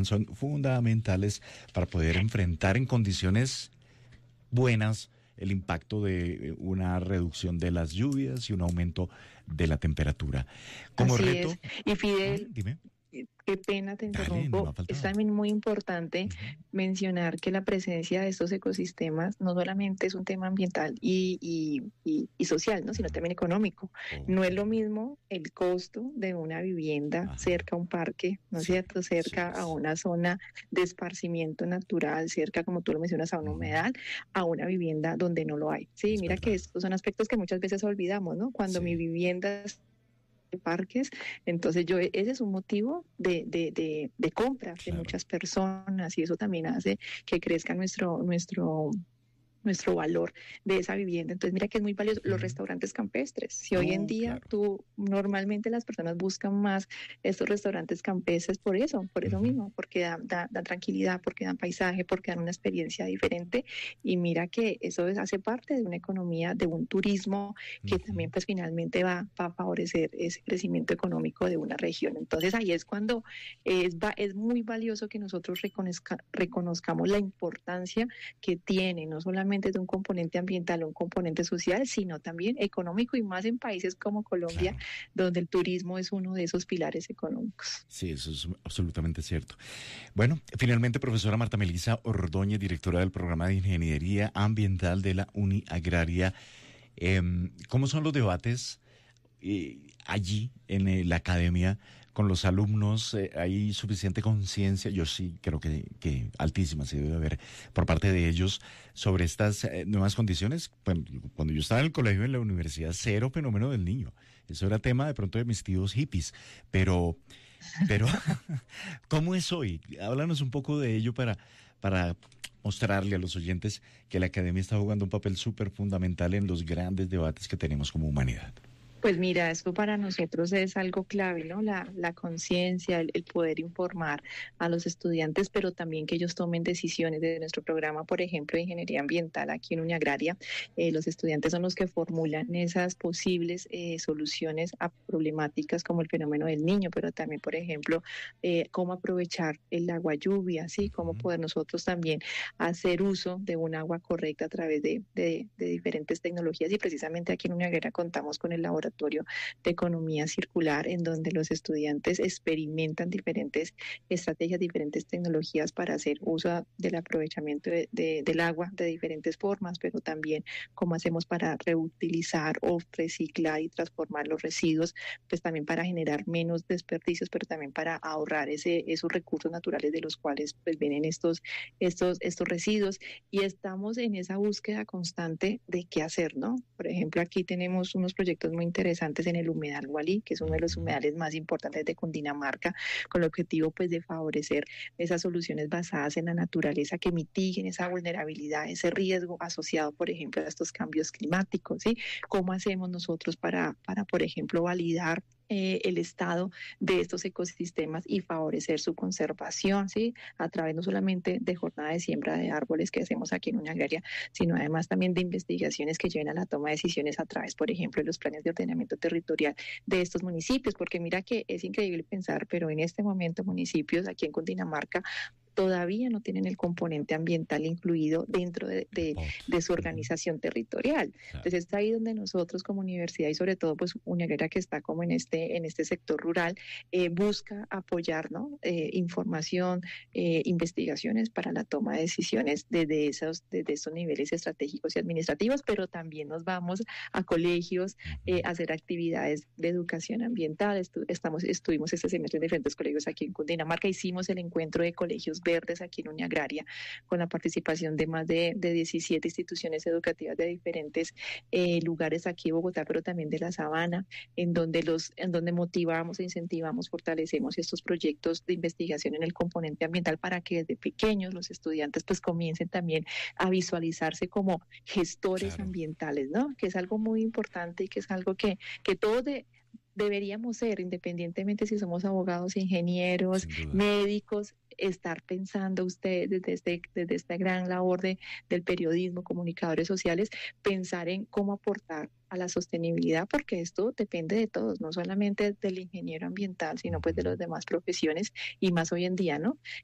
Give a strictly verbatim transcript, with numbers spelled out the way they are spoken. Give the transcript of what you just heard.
mencionan son fundamentales para poder enfrentar en condiciones buenas el impacto de una reducción de las lluvias y un aumento de la temperatura. Como Así reto... es. Y Fidel, Ah, dime. qué pena te Dale, no me ha interrumpo. faltado. Es también muy importante Uh-huh. mencionar que la presencia de estos ecosistemas no solamente es un tema ambiental y, y, y, y social, ¿no? Sino también económico. Okay. No es lo mismo el costo de una vivienda Ajá. cerca a un parque, ¿no es Sí, cierto? Cerca sí, a sí. una zona de esparcimiento natural, cerca, como tú lo mencionas, a un Uh-huh. humedal, a una vivienda donde no lo hay. Sí, Es mira verdad. que estos son aspectos que muchas veces olvidamos, ¿no? Cuando Sí. mi vivienda de parques, entonces yo ese es un motivo de, de, de, de compra de Claro. muchas personas y eso también hace que crezca nuestro nuestro nuestro valor de esa vivienda. Entonces mira que es muy valioso los restaurantes campestres. Si hoy en Uh, día claro. tú normalmente las personas buscan más estos restaurantes campestres por eso, por eso Uh-huh. mismo, porque dan, dan, dan tranquilidad, porque dan paisaje, porque dan una experiencia diferente y mira que eso es, hace parte de una economía, de un turismo que uh-huh. también pues finalmente va, va a favorecer ese crecimiento económico de una región. Entonces ahí es cuando es, va, es muy valioso que nosotros reconozca, reconozcamos la importancia que tiene, no solamente de un componente ambiental o un componente social, sino también económico y más en países como Colombia, claro. donde el turismo es uno de esos pilares económicos. Sí, eso es absolutamente cierto. Bueno, finalmente, profesora Marta Melisa Ordóñez, directora del programa de Ingeniería Ambiental de la Uniagraria, eh, ¿cómo son los debates eh, allí en eh, la academia con los alumnos? Eh, ¿hay suficiente conciencia? Yo sí creo que, que altísima se debe haber por parte de ellos sobre estas eh, nuevas condiciones. Bueno, cuando yo estaba en el colegio, en la universidad, cero fenómeno del niño. Eso era tema de pronto de mis tíos hippies, pero... Pero, ¿cómo es hoy? Háblanos un poco de ello para, para mostrarle a los oyentes que la academia está jugando un papel súper fundamental en los grandes debates que tenemos como humanidad. Pues mira, esto para nosotros es algo clave, ¿no? La, la conciencia, el, el poder informar a los estudiantes, pero también que ellos tomen decisiones. De nuestro programa, por ejemplo, de Ingeniería Ambiental aquí en Uniagraria, eh, los estudiantes son los que formulan esas posibles eh, soluciones a problemáticas como el fenómeno del niño, pero también, por ejemplo, eh, cómo aprovechar el agua lluvia, ¿sí? Cómo poder nosotros también hacer uso de un agua correcta a través de, de, de diferentes tecnologías. Y precisamente aquí en Uniagraria contamos con el laboratorio de economía circular, en donde los estudiantes experimentan diferentes estrategias, diferentes tecnologías para hacer uso del aprovechamiento de, de, del agua de diferentes formas, pero también cómo hacemos para reutilizar o reciclar y transformar los residuos, pues también para generar menos desperdicios, pero también para ahorrar ese, esos recursos naturales de los cuales pues vienen estos, estos, estos residuos. Y estamos en esa búsqueda constante de qué hacer, ¿no? Por ejemplo, aquí tenemos unos proyectos muy interesantes interesantes en el humedal Gualí, que es uno de los humedales más importantes de Cundinamarca, con el objetivo pues de favorecer esas soluciones basadas en la naturaleza que mitiguen esa vulnerabilidad, ese riesgo asociado, por ejemplo, a estos cambios climáticos, ¿sí? ¿Cómo hacemos nosotros para, para por ejemplo, validar Eh, el estado de estos ecosistemas y favorecer su conservación, ¿sí? A través no solamente de jornada de siembra de árboles que hacemos aquí en Uniagraria, sino además también de investigaciones que lleven a la toma de decisiones a través, por ejemplo, de los planes de ordenamiento territorial de estos municipios, porque mira que es increíble pensar, pero en este momento municipios aquí en Cundinamarca todavía no tienen el componente ambiental incluido dentro de, de, de su organización territorial. Entonces está ahí donde nosotros como universidad y sobre todo pues Uniagraria, que está como en este, en este sector rural, eh, busca apoyar, ¿no? eh, información, eh, investigaciones para la toma de decisiones desde esos, desde esos niveles estratégicos y administrativos, pero también nos vamos a colegios eh, a hacer actividades de educación ambiental. Estu- estamos, estuvimos este semestre en diferentes colegios aquí en Cundinamarca, hicimos el encuentro de colegios verdes aquí en Uniagraria, con la participación de más de, de diecisiete instituciones educativas de diferentes eh, lugares aquí en Bogotá, pero también de la Sabana, en donde los, en donde motivamos e incentivamos, fortalecemos estos proyectos de investigación en el componente ambiental para que desde pequeños los estudiantes pues comiencen también a visualizarse como gestores claro. ambientales, ¿no? Que es algo muy importante y que es algo que, que todos de deberíamos ser, independientemente si somos abogados, ingenieros, médicos, estar pensando ustedes desde, este, desde esta gran labor de, del periodismo, comunicadores sociales, pensar en cómo aportar a la sostenibilidad, porque esto depende de todos, no solamente del ingeniero ambiental, sino pues de las demás profesiones y más hoy en día, ¿no?